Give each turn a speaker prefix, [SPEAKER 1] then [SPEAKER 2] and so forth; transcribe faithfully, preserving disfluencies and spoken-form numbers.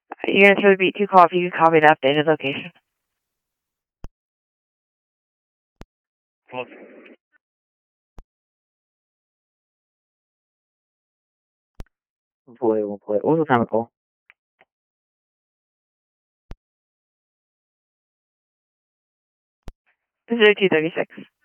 [SPEAKER 1] You answer the beat two call if you copy the updated location.
[SPEAKER 2] Close.
[SPEAKER 3] We'll play, we'll play. What was the time of call?
[SPEAKER 1] zero two thirty-six.